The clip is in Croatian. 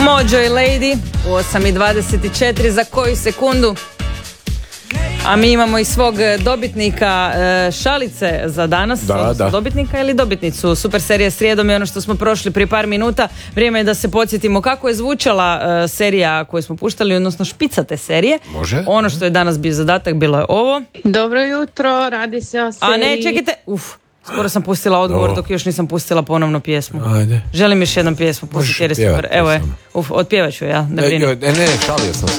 Mojo i Lady u 8:24 za koju sekundu. A mi imamo i svog dobitnika šalice za danas. Da. Dobitnika ili dobitnicu super serije Srijedom je ono što smo prošli prije par minuta. Vrijeme je da se podsjetimo kako je zvučala serija koju smo puštali, odnosno špica te serije. Može. Ono što je danas bio zadatak bilo je ovo. Dobro jutro, radi se o seriji. A ne, čekajte. Skoro sam pustila odgovor dok još nisam pustila ponovno pjesmu. Ajde. Želim još jednom pjesmu pustiti jer je super. Evo je, otpjevat ću ja, ne brini. Ne, šalio sam se.